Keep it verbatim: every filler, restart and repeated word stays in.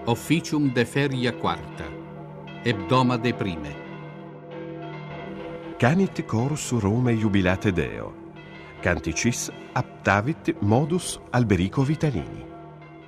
Officium de feria quarta, hebdomade prime. Canit cors Rome jubilate Deo, canticis aptavit modus Alberico Vitalini.